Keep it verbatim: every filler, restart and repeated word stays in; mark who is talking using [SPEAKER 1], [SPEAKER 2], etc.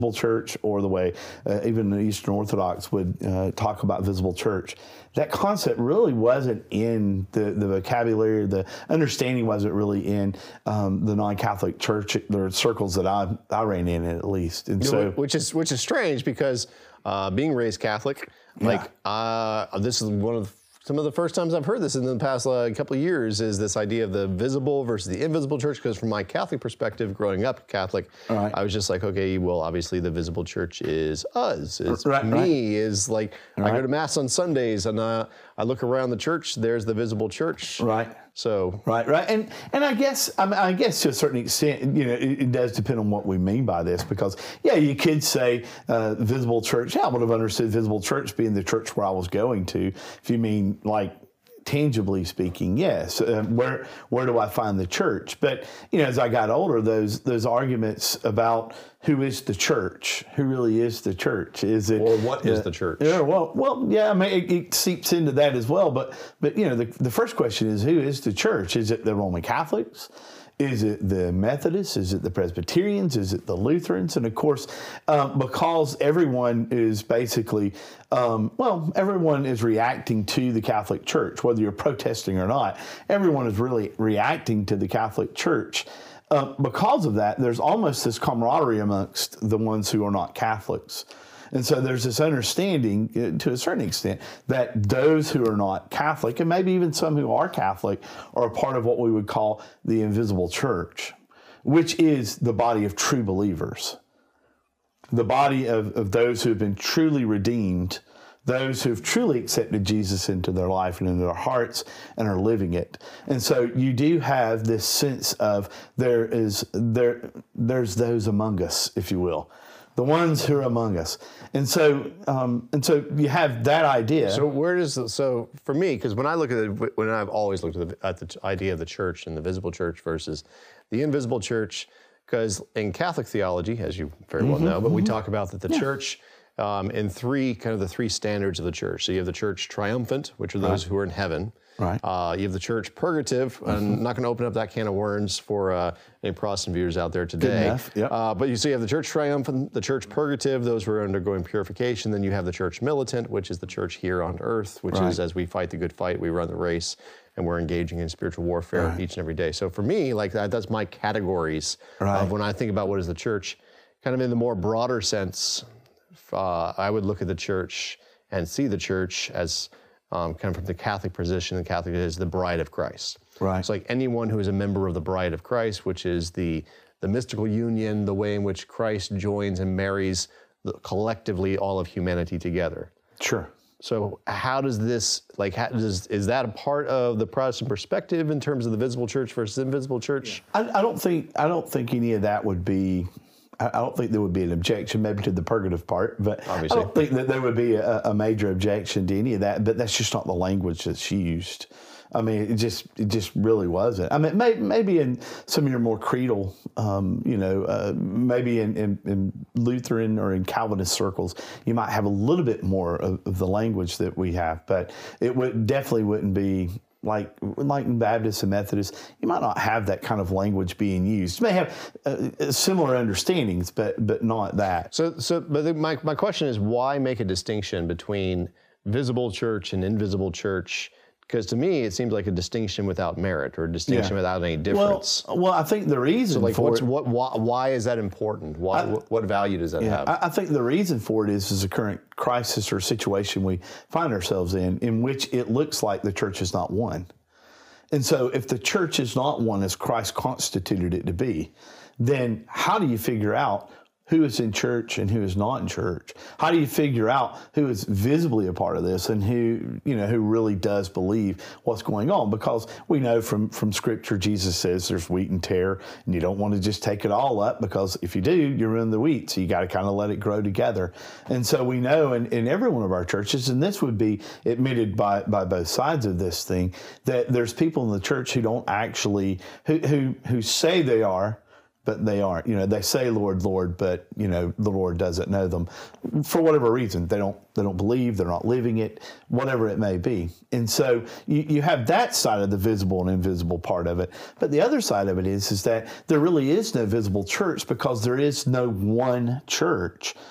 [SPEAKER 1] church, or the way uh, even the Eastern Orthodox would uh, talk about visible church. That concept really wasn't in the, the vocabulary, the understanding wasn't really in um, the non-Catholic church, the circles that I, I ran in at least. And so,
[SPEAKER 2] which is which is strange because uh, being raised Catholic,
[SPEAKER 1] yeah.
[SPEAKER 2] like uh, this is one of the Some of the first times I've heard this in the past uh, couple of years is this idea of the visible versus the invisible church, because from my Catholic perspective, growing up Catholic,
[SPEAKER 1] right.
[SPEAKER 2] I was just like, okay, well, obviously the visible church is us, is
[SPEAKER 1] right,
[SPEAKER 2] me,
[SPEAKER 1] right.
[SPEAKER 2] is like,
[SPEAKER 1] right.
[SPEAKER 2] I go to Mass on Sundays and uh, I look around the church, there's the visible church.
[SPEAKER 1] Right.
[SPEAKER 2] So.
[SPEAKER 1] Right, right. And and I guess, I, mean, I guess to a certain extent, you know, it, it does depend on what we mean by this, because, yeah, you could say uh, visible church. Yeah, I would have understood visible church being the church where I was going to. If you mean like, tangibly speaking, yes. Uh, where where do I find the church? But you know, as I got older, those those arguments about who is the church, who really is the church, is it
[SPEAKER 2] or what
[SPEAKER 1] uh,
[SPEAKER 2] is the church?
[SPEAKER 1] Yeah, well, well, yeah. I mean, it, it seeps into that as well. But but you know, the the first question is, who is the church? Is it the Roman Catholics? Is it the Methodists? Is it the Presbyterians? Is it the Lutherans? And of course, um, because everyone is basically, um, well, everyone is reacting to the Catholic Church, whether you're protesting or not. Everyone is really reacting to the Catholic Church. Uh, because of that, there's almost this camaraderie amongst the ones who are not Catholics. And so there's this understanding, uh, to a certain extent, that those who are not Catholic, and maybe even some who are Catholic, are a part of what we would call the invisible church, which is the body of true believers, the body of, of those who have been truly redeemed, those who have truly accepted Jesus into their life and into their hearts and are living it. And so you do have this sense of there is there there's those among us, if you will. The ones who are among us, and so um, and so you have that idea.
[SPEAKER 2] So where does the, so for me, because when I look at it, when I've always looked at the, at the idea of the church and the visible church versus the invisible church, because in Catholic theology, as you very well
[SPEAKER 1] mm-hmm,
[SPEAKER 2] know, but
[SPEAKER 1] mm-hmm.
[SPEAKER 2] we talk about that the
[SPEAKER 1] yeah.
[SPEAKER 2] church um, in three kind of the three standards of the church. So you have the church triumphant, which are those right. who are in heaven.
[SPEAKER 1] Right.
[SPEAKER 2] Uh, you have the church purgative. Mm-hmm. I'm not going to open up that can of worms for uh, any Protestant viewers out there today.
[SPEAKER 1] Good enough. Yep.
[SPEAKER 2] Uh, but you see, you have the church triumphant, the church purgative, those who are undergoing purification. Then you have the church militant, which is the church here on earth, which right. is as we fight the good fight, we run the race, and we're engaging in spiritual warfare right. each and every day. So for me, like that, that's my categories right. of when I think about what is the church. Kind of in the more broader sense, uh, I would look at the church and see the church as Um, kind of from the Catholic position, the Catholic is the bride of Christ.
[SPEAKER 1] Right.
[SPEAKER 2] It's like anyone who is a member of the bride of Christ, which is the the mystical union, the way in which Christ joins and marries the, collectively all of humanity together.
[SPEAKER 1] Sure.
[SPEAKER 2] So how does this, like, how does, is that a part of the Protestant perspective in terms of the visible church versus invisible church?
[SPEAKER 1] I, I don't think I don't think any of that would be. I don't think there would be an objection, maybe to the purgative part, but
[SPEAKER 2] Obviously.
[SPEAKER 1] I don't think that there would be a, a major objection to any of that. But that's just not the language that's used. I mean, it just it just really wasn't. I mean, may, maybe in some of your more creedal, um, you know, uh, maybe in, in, in Lutheran or in Calvinist circles, you might have a little bit more of, of the language that we have, but it would definitely wouldn't be. Like like in Baptists and Methodists, you might not have that kind of language being used. You may have uh, similar understandings, but but not that.
[SPEAKER 2] So so, but the, my my question is, why make a distinction between visible church and invisible church? Because to me, it seems like a distinction without merit, or a distinction yeah. without any difference.
[SPEAKER 1] Well, well, I think the reason
[SPEAKER 2] so like
[SPEAKER 1] for
[SPEAKER 2] what's,
[SPEAKER 1] it,
[SPEAKER 2] what why, why is that important? Why I, what value does that
[SPEAKER 1] yeah,
[SPEAKER 2] have?
[SPEAKER 1] I, I think the reason for it is is the current crisis or situation we find ourselves in, in which it looks like the church is not one. And so, if the church is not one as Christ constituted it to be, then how do you figure out who is in church and who is not in church? How do you figure out who is visibly a part of this and who, you know, who really does believe what's going on? Because we know from, from Scripture, Jesus says there's wheat and tare, and you don't want to just take it all up, because if you do, you ruin the wheat. So you got to kind of let it grow together. And so we know in, in every one of our churches, and this would be admitted by, by both sides of this thing, that there's people in the church who don't actually, who, who, who say they are but they aren't. You know, they say Lord, Lord, but you know the Lord doesn't know them for whatever reason. They don't. They don't believe. They're not living it. Whatever it may be. And so you, you have that side of the visible and invisible part of it. But the other side of it is is that there really is no visible church because there is no one church.